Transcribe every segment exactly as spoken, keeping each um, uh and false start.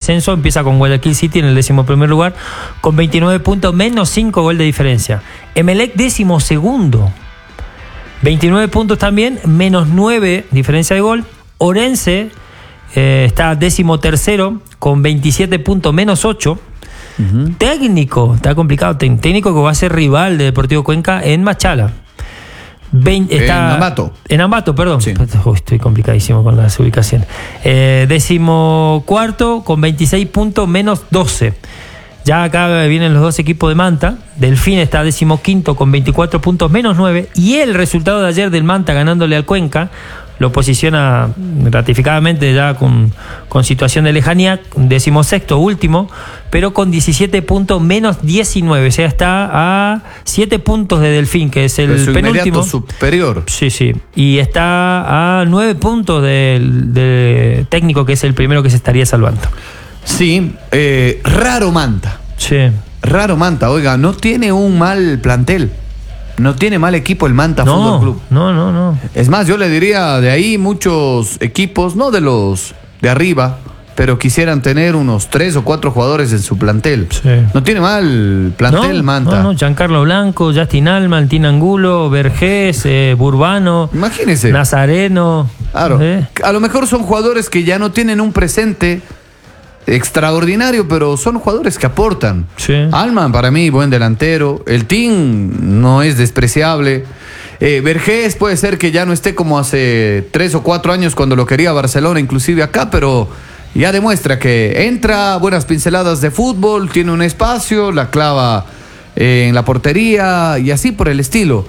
descenso. Empieza con Guayaquil City en el décimo primer lugar, con veintinueve puntos, menos cinco gol de diferencia. Emelec décimo segundo, veintinueve puntos también, menos nueve diferencia de gol. Orense eh, está décimo tercero, con veintisiete puntos, menos ocho. Uh-huh. Técnico, está complicado, técnico que va a ser rival de Deportivo Cuenca en Machala. veinte, está, en Ambato. En Ambato, perdón. Sí. Uy, estoy complicadísimo con las ubicaciones. Eh, décimo cuarto, con veintiséis puntos, menos doce. Ya acá vienen los dos equipos de Manta. Delfín está décimo quinto con veinticuatro puntos, menos nueve. Y el resultado de ayer del Manta ganándole al Cuenca lo posiciona ratificadamente ya con, con situación de lejanía, decimosexto, último, pero con diecisiete puntos, menos diecinueve. O sea, está a siete puntos de Delfín, que es el su penúltimo. superior. Sí, sí. Y está a nueve puntos del de técnico, que es el primero que se estaría salvando. Sí, eh, raro Manta. Sí. Raro Manta, oiga, no tiene un mal plantel. No tiene mal equipo el Manta no, Fútbol Club. No, no, no. Es más, yo le diría, de ahí muchos equipos, no de los de arriba, pero quisieran tener unos tres o cuatro jugadores en su plantel. Sí. No tiene mal plantel no, Manta. No, no, Giancarlo Blanco, Justin Alman, Tina Angulo, Vergés, eh, Burbano. Imagínese. Nazareno. Claro. Eh. A lo mejor son jugadores que ya no tienen un presente extraordinario, pero son jugadores que aportan. Sí. Alman, para mí, buen delantero. El Team no es despreciable. Eh, Vergés puede ser que ya no esté como hace tres o cuatro años cuando lo quería Barcelona, inclusive acá, pero ya demuestra que entra, buenas pinceladas de fútbol, tiene un espacio, la clava eh, en la portería y así por el estilo.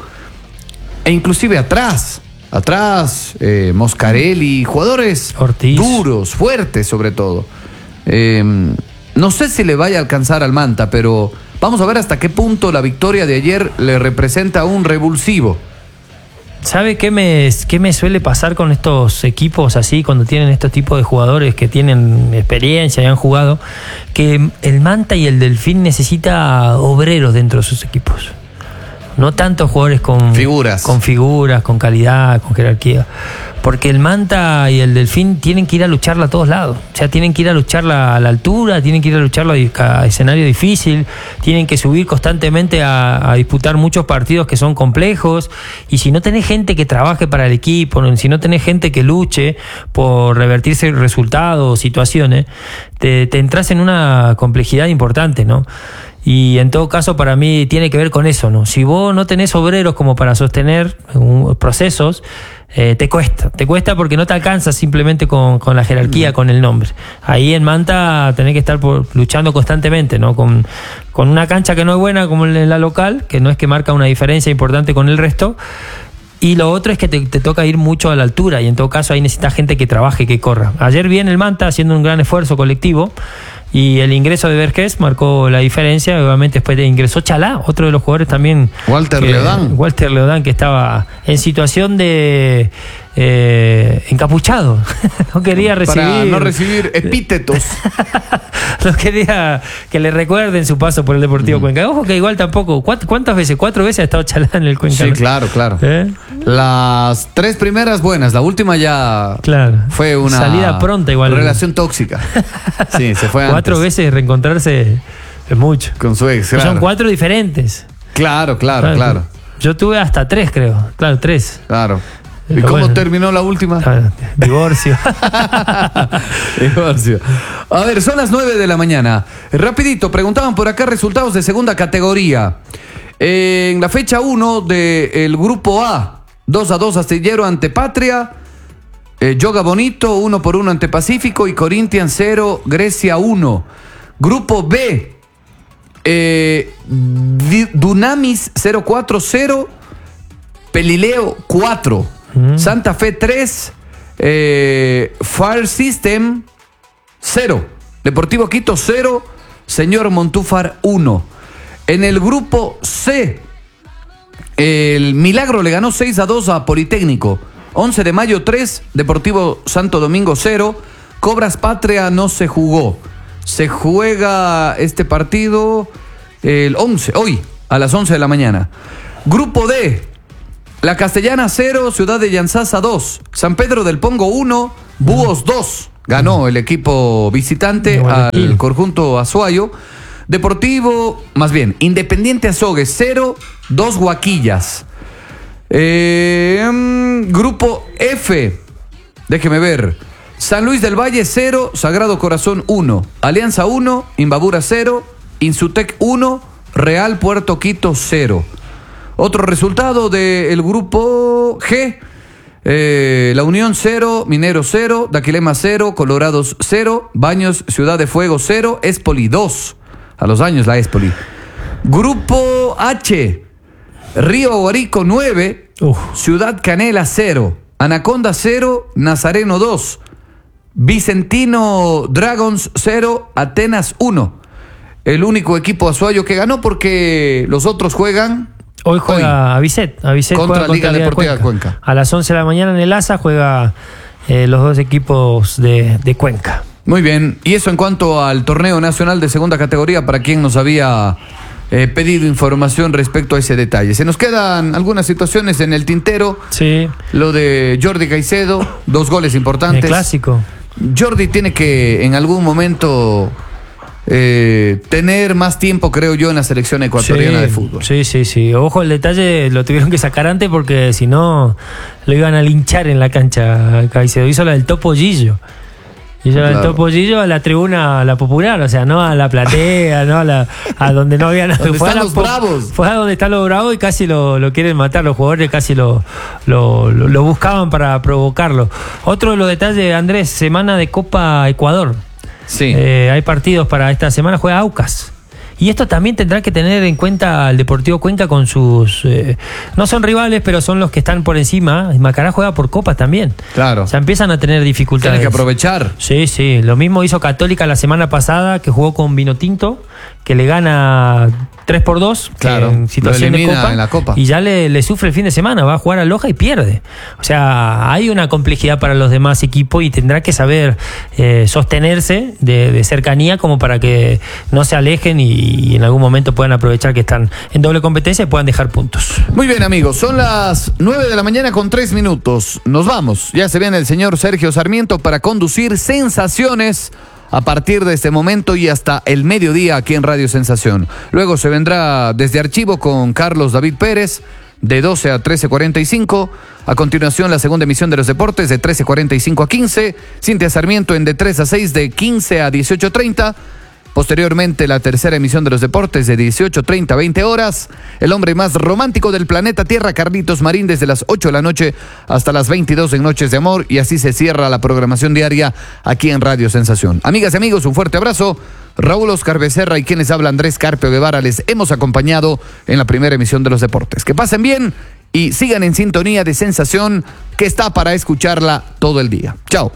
E inclusive atrás. Atrás, eh, Moscarelli, jugadores Ortiz. Duros, fuertes sobre todo. Eh, no sé si le vaya a alcanzar al Manta, pero vamos a ver hasta qué punto la victoria de ayer le representa un revulsivo. ¿Sabe qué me, qué me suele pasar con estos equipos así, cuando tienen estos tipos de jugadores que tienen experiencia y han jugado? Que el Manta y el Delfín necesita obreros dentro de sus equipos. No tanto jugadores con figuras. con figuras, con calidad, con jerarquía. Porque el Manta y el Delfín tienen que ir a lucharla a todos lados. O sea, tienen que ir a lucharla a la altura, tienen que ir a lucharla a escenario difícil, tienen que subir constantemente a, a disputar muchos partidos que son complejos. Y si no tenés gente que trabaje para el equipo, si no tenés gente que luche por revertirse resultados, situaciones, te, te entras en una complejidad importante, ¿no? Y en todo caso, para mí tiene que ver con eso, ¿no? Si vos no tenés obreros como para sostener un, procesos, eh, te cuesta. Te cuesta porque no te alcanza simplemente con, con la jerarquía, mm. con el nombre. Ahí en Manta tenés que estar por, luchando constantemente, ¿no? Con, con una cancha que no es buena como en la local, que no es que marca una diferencia importante con el resto. Y lo otro es que te, te toca ir mucho a la altura, y en todo caso ahí necesitas gente que trabaje, que corra. Ayer viene el Manta haciendo un gran esfuerzo colectivo, y el ingreso de Vergés marcó la diferencia. Obviamente después de ingresó Chalá, otro de los jugadores también. Walter que, Leodán. Walter Leodán, que estaba en situación de eh, encapuchado. No quería recibir. Para no recibir epítetos. No quería que le recuerden su paso por el Deportivo mm. Cuenca. Ojo que igual tampoco. ¿Cuántas veces? Cuatro veces ha estado Chalá en el Cuenca. Sí, claro, claro. ¿Eh? Las tres primeras buenas, la última ya claro. fue una salida pronta igual. Relación tóxica. Sí, se fue Cuatro antes. veces reencontrarse es mucho. Con su ex, claro. Son cuatro diferentes. Claro, claro, claro, claro. Yo tuve hasta tres, creo. Claro, tres. Claro. ¿Y Pero cómo bueno. terminó la última? Ah, divorcio. Divorcio. A ver, son las nueve de la mañana. Rapidito, preguntaban por acá resultados de segunda categoría. En la fecha uno del grupo A, dos a dos Astillero ante Patria, eh, Yoga Bonito, uno por uno ante Pacífico y Corinthians cero, Grecia uno. Grupo B, eh, Dunamis cero cuatro cero, Pelileo cuatro, mm. Santa Fe tres, eh, Fire System cero, Deportivo Quito cero, Señor Montúfar uno. En el grupo C, el Milagro le ganó seis a dos a Politécnico. once de mayo tres, Deportivo Santo Domingo cero, Cobras Patria no se jugó. Se juega este partido el once, hoy, a las once de la mañana. Grupo D, La Castellana cero, Ciudad de Llanzasa dos, San Pedro del Pongo uno, Búhos dos. Ganó el equipo visitante al conjunto Azuayo. Deportivo, más bien, Independiente Azogues cero, dos Guaquillas. Eh, grupo F, déjeme ver. San Luis del Valle cero, Sagrado Corazón uno, Alianza uno, Imbabura cero, Insutec uno, Real Puerto Quito cero. Otro resultado del grupo G. Eh, La Unión cero, Minero cero, Daquilema cero, Colorados cero, Baños Ciudad de Fuego cero, Espoli dos. A los años la Espoli. Grupo H, Río Aguarico nueve, Uf. Ciudad Canela cero, Anaconda cero, Nazareno dos, Vicentino Dragons cero, Atenas uno. El único equipo azuayo que ganó porque los otros juegan... Hoy juega Avicet, Avicet contra juega Liga contra Deportiva Cuenca. Cuenca. A las once de la mañana en el Asa juega eh, los dos equipos de, de Cuenca. Muy bien, y eso en cuanto al torneo nacional de segunda categoría, para quien nos había eh, pedido información respecto a ese detalle. Se nos quedan algunas situaciones en el tintero. Sí. Lo de Jordi Caicedo, dos goles importantes. El clásico. Jordi tiene que en algún momento... Eh, tener más tiempo, creo yo, en la selección ecuatoriana sí, de fútbol. Sí, sí, sí. Ojo, el detalle lo tuvieron que sacar antes porque si no lo iban a linchar en la cancha. Caicedo hizo la del Topo Gillo. Hizo la del Topo Gillo a la tribuna, a la popular, o sea, no a la platea, no a la a donde no había nada. ¿Dónde fue están a los la, bravos? Fue a donde están los bravos y casi lo, lo quieren matar. Los jugadores casi lo, lo, lo, lo buscaban para provocarlo. Otro de los detalles, Andrés, semana de Copa Ecuador. Sí. Eh, hay partidos para esta semana, juega Aucas. Y esto también tendrá que tener en cuenta el Deportivo Cuenca con sus... Eh, no son rivales, pero son los que están por encima. Macará juega por copas también. Claro. O sea, empiezan a tener dificultades. Tienen que aprovechar. Sí, sí. Lo mismo hizo Católica la semana pasada, que jugó con Vinotinto, que le gana tres por dos, claro, en situación de copa, en la copa. Y ya le, le sufre el fin de semana. Va a jugar a Loja y pierde. O sea, hay una complejidad para los demás equipos y tendrá que saber eh, sostenerse de, de cercanía como para que no se alejen y y en algún momento puedan aprovechar que están en doble competencia y puedan dejar puntos. Muy bien, amigos, son las nueve de la mañana con tres minutos. Nos vamos. Ya se viene el señor Sergio Sarmiento para conducir Sensaciones a partir de este momento y hasta el mediodía aquí en Radio Sensación. Luego se vendrá desde Archivo con Carlos David Pérez de doce a trece cuarenta y cinco. A continuación la segunda emisión de los deportes de trece cuarenta y cinco a quince. Cintia Sarmiento en de tres a seis de quince a dieciocho treinta. Posteriormente, la tercera emisión de los deportes de dieciocho treinta a veinte horas. El hombre más romántico del planeta Tierra, Carlitos Marín, desde las ocho de la noche hasta las veintidós en Noches de Amor. Y así se cierra la programación diaria aquí en Radio Sensación. Amigas y amigos, un fuerte abrazo. Raúl Oscar Becerra y quienes habla Andrés Carpio Guevara les hemos acompañado en la primera emisión de los deportes. Que pasen bien y sigan en sintonía de Sensación, que está para escucharla todo el día. Chao.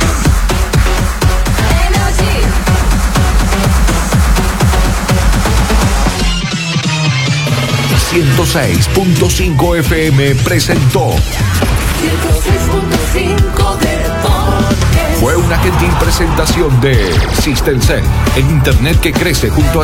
ciento seis punto cinco F M presentó ciento seis punto cinco Deportes. Fue una gentil presentación de Systemcel, el internet que crece junto a